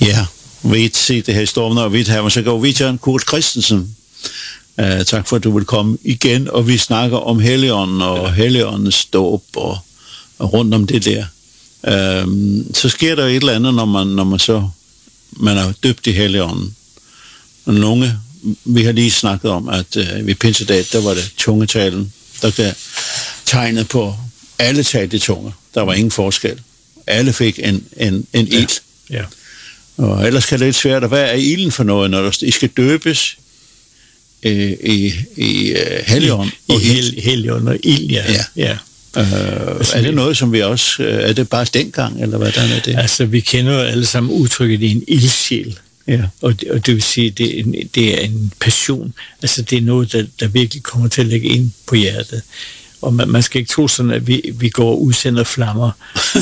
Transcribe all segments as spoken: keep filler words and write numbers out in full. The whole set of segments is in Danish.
Ja, vi se det her i stormen, og vi har så går vi til Kurt Christensen. Uh, tak for, at du vil komme igen, og vi snakker om Helligånden og ja. Helligåndens dåb og, og rundt om det der. Uh, så sker der et eller andet, når man, når man så man er døbt i Helligånden. Og nogle, vi har lige snakket om, at uh, ved pinsedag, der var det tungetalen, der blev tegnet på, alle talte i tunger. Der var ingen forskel. Alle fik en, en, en ild. Ja. Ja. Og ellers kan det lidt svært at være, er ilden for noget, når I skal døbes øh, i, i uh, Helligånden? I, i hel, Helligånden og ild, ja. ja. ja. Uh, altså, er det noget, som vi også, uh, er det bare dengang, eller hvordan er det? Altså, vi kender jo alle sammen udtrykket, det er en ildsjæl. Ja. Og, det, og det vil sige, det er, en, det er en passion. Altså, det er noget, der, der virkelig kommer til at lægge ind på hjertet. Og man, man skal ikke tro sådan, at vi, vi går og udsender flammer.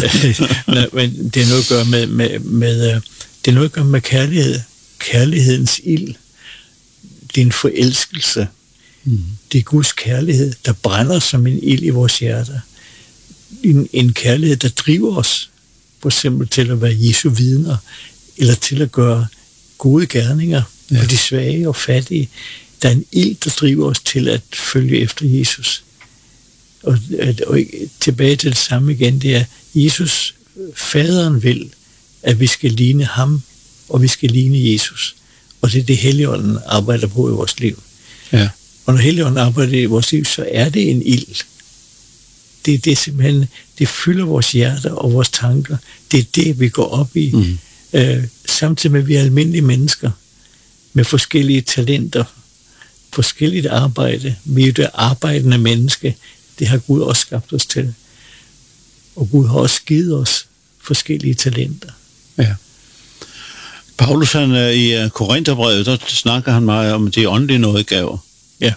Men det er noget at gøre med, med, med, det er noget at gøre med kærlighed. Kærlighedens ild. Det er en forelskelse. Mm. Det er Guds kærlighed, der brænder som en ild i vores hjerter. En, en kærlighed, der driver os, for eksempel til at være Jesu vidner, eller til at gøre gode gerninger ja. For de svage og fattige. Der er en ild, der driver os til at følge efter Jesus. Og, og tilbage til det samme igen, det er, Jesus, faderen vil, at vi skal ligne ham, og vi skal ligne Jesus. Og det er det, Helligånden arbejder på i vores liv. Ja. Og når Helligånden arbejder i vores liv, så er det en ild. Det, det er simpelthen, det fylder vores hjerter og vores tanker. Det er det, vi går op i. Mm. Øh, samtidig med, at vi er almindelige mennesker, med forskellige talenter, forskelligt arbejde. Vi er jo det arbejdende menneske. Det har Gud også skabt os til. Og Gud har også givet os forskellige talenter. Ja. Paulus, han i Korintherbrevet, der snakker han meget om de åndelige nådegaver. Ja.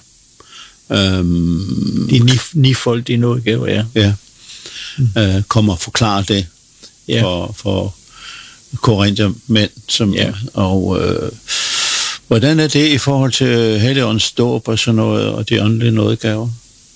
Øhm, de ni, nifoldige nådegaver, ja. Ja. Mm. Øh, kommer og forklare det ja. for, for korinthermænd. Som, ja. Og øh, hvordan er det i forhold til Helligåndens dåb og sådan noget, og de åndelige nådegaver?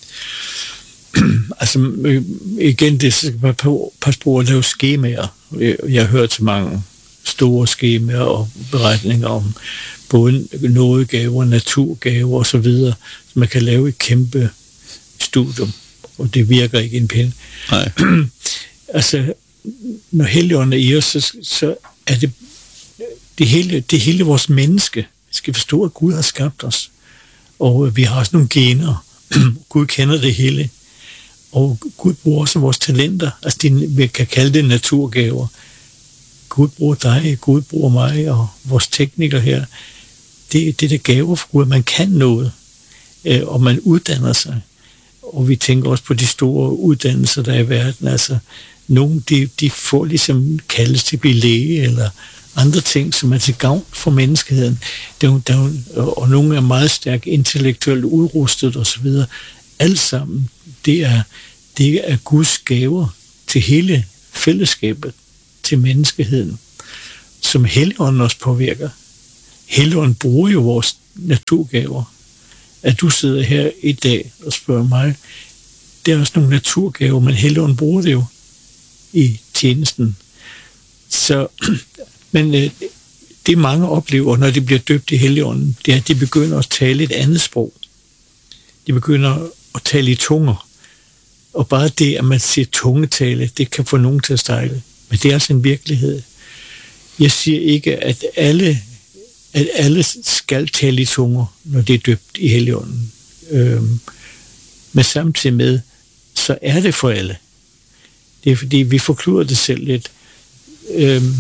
Altså, igen, det skal man passe på at lave skemaer. Jeg har hørt så mange store skemaer og beretninger om både nådegaver, naturgaver og så videre, så man kan lave et kæmpe studium, og det virker ikke en pind. Nej. Altså, når Helligånden er i os, så, så er det det hele, det hele vores menneske. Vi skal forstå, at Gud har skabt os, og vi har også nogle gener. Gud kender det hele. Og Gud bruger også vores talenter. Altså, de, vi kan kalde det naturgaver. Gud bruger dig, Gud bruger mig, og vores teknikere her. Det, det er det gaver for Gud, man kan noget, og man uddanner sig. Og vi tænker også på de store uddannelser, der er i verden. Altså, nogle, de, de får ligesom kaldes til at blive læge, eller andre ting, som er til gavn for menneskeheden. Der, der, og nogle er meget stærkt intellektuelt udrustet osv. Alt sammen, det er, det er Guds gaver til hele fællesskabet, til menneskeheden, som Helligånden også påvirker. Helligånden bruger jo vores naturgaver. At du sidder her i dag og spørger mig, det er også nogle naturgaver, men Helligånden bruger det jo i tjenesten. Så, men det mange oplever, når de bliver døbt i Helligånden, det er, at de begynder at tale et andet sprog. De begynder at tale i tunger. Og bare det, at man siger tungetale, det kan få nogen til at stejle. Men det er altså en virkelighed. Jeg siger ikke, at alle, at alle skal tale i tunger, når det er døbt i Helligånden. Øhm, men samtidig med, så er det for alle. Det er fordi, vi forkluder det selv lidt. Øhm,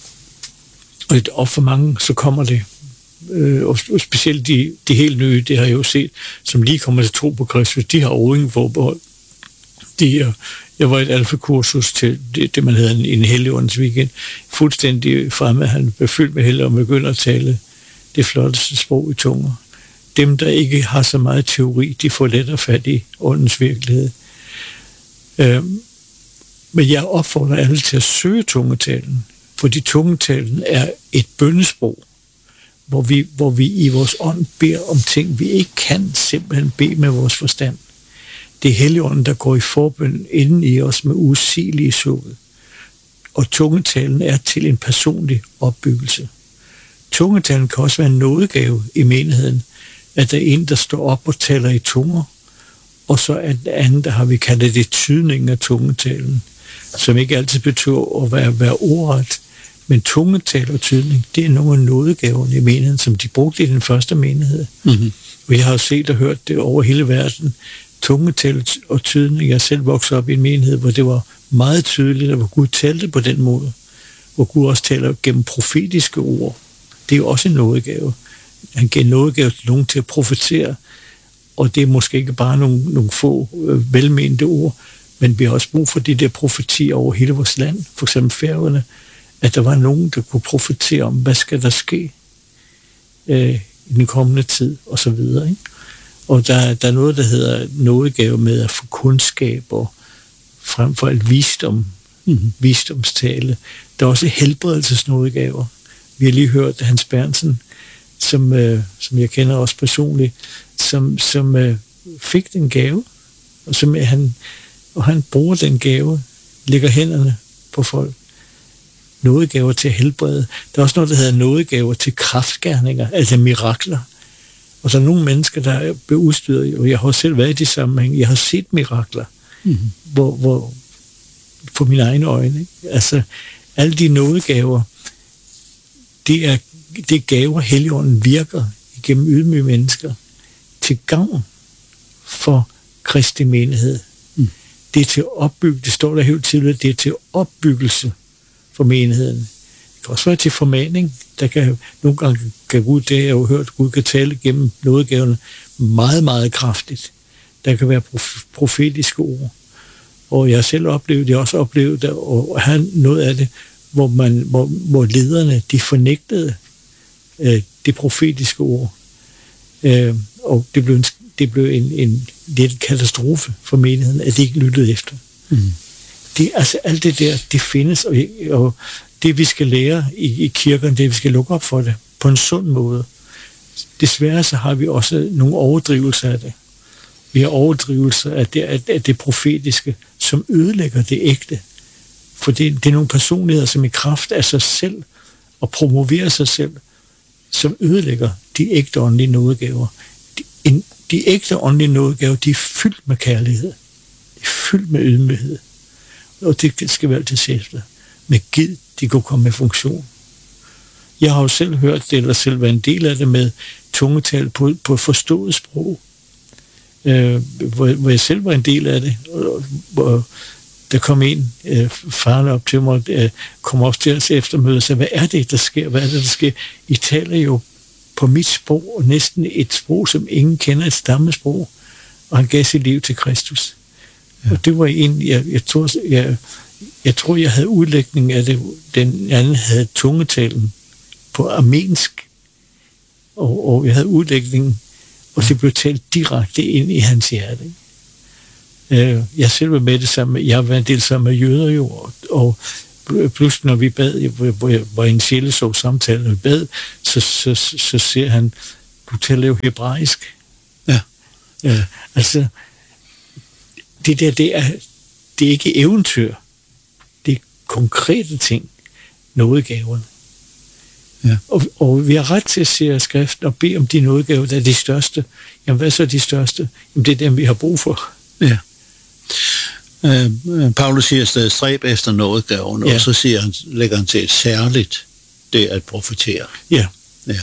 og for mange, så kommer det. Øh, og specielt de, de helt nye, det har jeg jo set, som lige kommer til tro på Kristus, de har overhovedet ingen forbehold. De er, jeg var i et alfakursus til det, det man hedder en, en Helligåndens weekend, fuldstændig fremme, han blev fyldt med Helligånd og begynder at tale det flotteste sprog i tunger. Dem, der ikke har så meget teori, de får lettere fat i åndens virkelighed. Øhm, men jeg opfordrer alle til at søge tungetalen, fordi tungetalen er et bønnesprog, hvor vi, hvor vi i vores ånd beder om ting, vi ikke kan simpelthen bede med vores forstand. Det er Helligånden, der går i forbøn inden i os med usigelige sukke. Og tungetalen er til en personlig opbyggelse. Tungetalen kan også være en nådegave i menigheden, at der er en, der står op og taler i tunger, og så er den anden, der har vi kaldt det tydningen af tungetalen, som ikke altid betyder at være, være ordret, men tungetal og tydning, det er nogle af nådegaverne i menigheden, som de brugte i den første menighed. Mm-hmm. Og jeg har jo set og hørt det over hele verden. Tungetal og tydning, jeg selv voksede op i en menighed, hvor det var meget tydeligt, at hvor Gud talte på den måde, hvor Gud også taler gennem profetiske ord. Det er jo også en nådegave. Han giver nådegave til nogen til at profetere, og det er måske ikke bare nogle, nogle få øh, velmente ord, men vi har også brug for de der profetier over hele vores land, for eksempel Færøerne, at der var nogen, der kunne profetere om, hvad skal der ske øh, i den kommende tid, og så videre. Ikke? Og der, der er noget, der hedder nådegave med at få kundskab, og frem for alt visdom, mm-hmm. visdomstale. Der er også helbredelsesnådegaver. Vi har lige hørt Hans Berntsen, som, øh, som jeg kender også personligt, som, som øh, fik den gave, og, som han, og han bruger den gave, lægger hænderne på folk. Nådegaver til helbrede. Der er også noget, der hedder nådegaver til kraftgerninger, altså mirakler. Og så er nogle mennesker, der er blevet udstyret, og jeg har selv været i de sammenhæng, jeg har set mirakler, mm-hmm. hvor, hvor, for mine egne øjne. Ikke? Altså, alle de nådegaver, det er, det er gaver, Helligånden virker igennem ydmyge mennesker, til gavn for Kristi menighed. Mm. Det er til opbygge, det står der helt tydeligt, det er til opbyggelse for menigheden. Det kan også være til formaning. Der kan nogle gange kan Gud, det har jeg jo hørt, Gud kan tale gennem nådegaverne meget, meget kraftigt. Der kan være prof- profetiske ord. Og jeg har selv oplevet det, også oplevet det, og have noget af det, hvor, man, hvor, hvor lederne, de fornægtede øh, det profetiske ord. Øh, og det blev en, det blev en, en lidt katastrofe for menigheden, at de ikke lyttede efter. Mm. Det, altså alt det der, det findes, og, og det vi skal lære i, i kirken, det vi skal lukke op for det, på en sund måde. Desværre så har vi også nogle overdrivelser af det. Vi har overdrivelser af det, af, af det profetiske, som ødelægger det ægte. For det, det er nogle personligheder, som i kraft af sig selv, og promoverer sig selv, som ødelægger de ægte åndelige nådegaver. De, en, de ægte åndelige nådegaver, de er fyldt med kærlighed. De er fyldt med ydmyghed. Og det skal vi altid se efter. Med gid, de kunne komme med funktion. Jeg har jo selv hørt det, eller selv været en del af det med tungetal på, på forstået sprog. Øh, hvor, hvor jeg selv var en del af det. Hvor der kom en øh, faren op til mig, øh, kom op til os eftermøde og sagde, hvad er det, der sker? Hvad er det, der sker? I taler jo på mit sprog, og næsten et sprog, som ingen kender, et stammesprog. Og han gav sit liv til Kristus. Ja. Og det var en, jeg, jeg, tror, jeg, jeg tror, jeg havde udlægning af det. Den anden havde tungetalen på armensk, og, og jeg havde udlægningen, og det blev talt direkte ind i hans hjerte. Jeg selv var med det sammen, jeg var en del sammen med jøder jo, og pludselig når vi bad, hvor jeg var i en sjælesov samtale, når vi bad, så, så, så, så siger han, du taler jo hebraisk. Ja. Ja, altså, det der, det er, det er ikke eventyr. Det er konkrete ting, nådegaverne. Ja. Og, og vi har ret til at se af skriften og bede om de nådegaver, der er de største. Jamen, hvad så er de største? Jamen, det er dem, vi har brug for. Ja. Uh, Paulus siger stadig stræb efter nådegaven, ja. Og så siger han, lægger han til et særligt, det at profetere. Ja. Ja.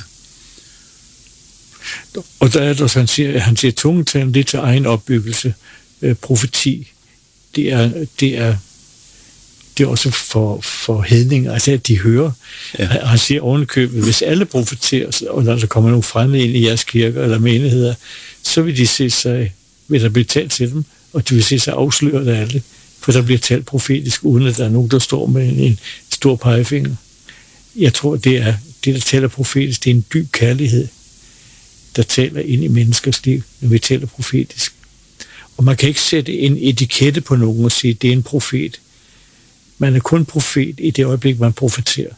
Og der er der, han siger, han siger tungetalen, det er til egen opbyggelse. Uh, profeti, det er, det er, det er også for, for hedninger, altså at de hører. Ja. Han siger ovenikøbet, hvis alle profeterer, og når der kommer nogen fremmede ind i jeres kirker eller menigheder, så vil de se sig, vil der blive talt til dem, og de vil se sig afsløret af det, for der bliver talt profetisk, uden at der er nogen, der står med en, en stor pegefinger. Jeg tror, det er det, der taler profetisk, det er en dyb kærlighed, der taler ind i menneskers liv, når vi taler profetisk. Og man kan ikke sætte en etikette på nogen og sige, det er en profet. Man er kun profet i det øjeblik, man profeterer.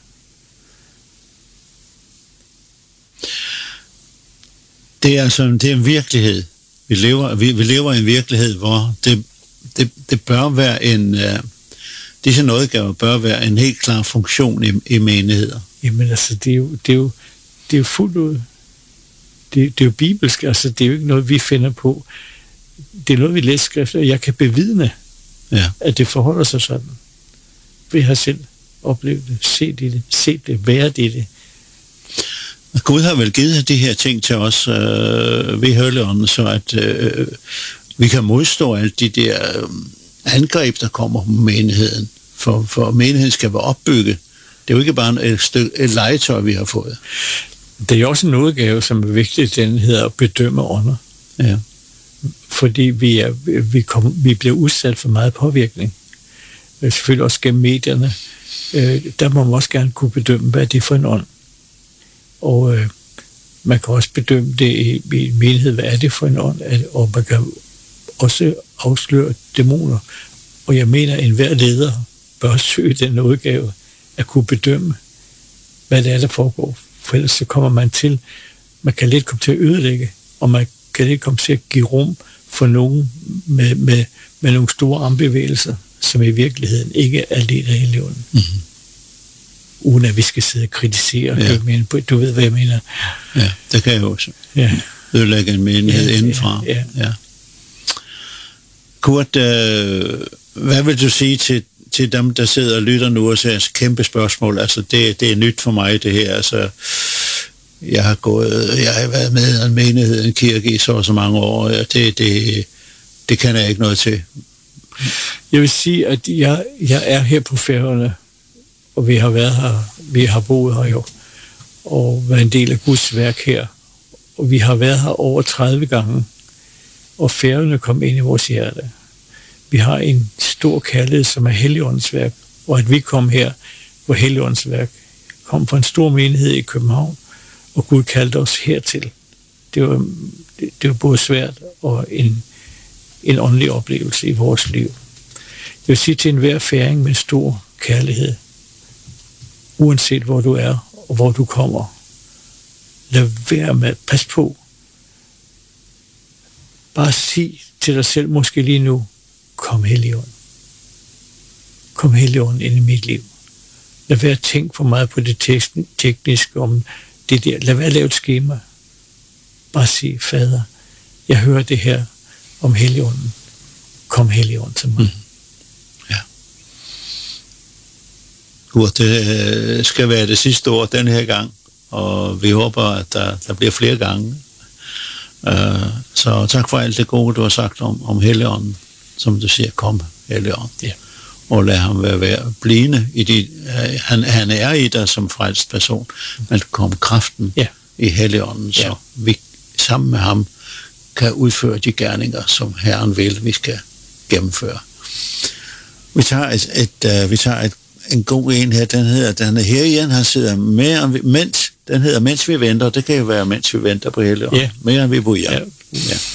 Det er altså det er en virkelighed. Vi lever, vi, vi lever i en virkelighed, hvor det, det, det bør være en, uh, disse nådegaver bør være en helt klar funktion i, i menigheder. Jamen altså, det er jo, det er jo, det er jo fuldt ud. Det, det er jo bibelsk, altså det er jo ikke noget, vi finder på. Det er noget, vi læser skrifter, og jeg kan bevidne, ja. At det forholder sig sådan. Vi har selv oplevet det, set i det, set det, været i det. Gud har vel givet de her ting til os øh, ved Helligånden, så at øh, vi kan modstå alle de der øh, angreb, der kommer på menigheden. For, for menigheden skal være opbygget. Det er jo ikke bare et stykke et legetøj, vi har fået. Det er jo også en nådegave, som er vigtig, den hedder at bedømme ånder. Ja. Fordi vi, er, vi, kom, vi bliver udsat for meget påvirkning. Selvfølgelig også gennem medierne. Øh, der må man også gerne kunne bedømme, hvad det er for en ånd. Og øh, man kan også bedømme det i, i en menighed, hvad er det for en ånd, og man kan også afsløre dæmoner. Og jeg mener, at enhver leder bør søge den udgave at kunne bedømme, hvad det er, der foregår. For ellers så kommer man til, man kan lidt komme til at ødelægge, og man kan lidt komme til at give rum for nogen med, med, med nogle store armbevægelser, som i virkeligheden ikke er ledt af Helligånden. Mm-hmm. Uden at vi skal sidde og kritisere. Ja. Du, du ved, hvad jeg mener. Ja, det kan jeg også. Ja. Ødelægge en menighed ja, indenfra. Ja, ja. Ja. Kurt, øh, hvad vil du sige til, til dem, der sidder og lytter nu og siger kæmpe spørgsmål? Altså, det, det er nyt for mig, det her. Altså, jeg har gået, jeg har været med i en menighed, en kirke i så og så mange år. Det, det, det kan jeg ikke noget til. Jeg vil sige, at jeg, jeg er her på Færøerne, og vi har været her, vi har boet her jo, og været en del af Guds værk her. Og vi har været her over tredive gange, og Færøerne kom ind i vores hjerte. Vi har en stor kærlighed, som er Helligåndens værk, og at vi kom her, hvor Helligåndens værk kom fra en stor menighed i København, og Gud kaldte os hertil. Det var, det var både svært og en, en åndelig oplevelse i vores liv. Jeg vil sige til enhver færing med stor kærlighed, uanset hvor du er og hvor du kommer, lad være med, pas på. Bare sig til dig selv, måske lige nu, kom Helligånden. Kom Helligånden ind i mit liv. Lad være at tænke for meget på det tekniske om det der. Lad være at lave et skema. Bare sig, Fader, jeg hører det her om Helligånden. Kom Helligånden til mig. Mm. Ja. Gud, det skal være det sidste ord den her gang, og vi håber, at der, der bliver flere gange. Uh, så tak for alt det gode, du har sagt om, om Helligånden, som du siger, kom Helligånden. Ja. Og lad ham være, være blinde i de, uh, han, han er i dig som frelst person, men kom kraften ja. i Helligånden, så ja. vi sammen med ham kan udføre de gerninger, som Herren vil, vi skal gennemføre. Vi tager et, et uh, vi tager et, en god en her, den hedder, den er her igen, han sidder med, mens, den hedder Mens vi venter, det kan jo være, mens vi venter på Helligånden. Ja. Mere end vi bor. Ja. Ja.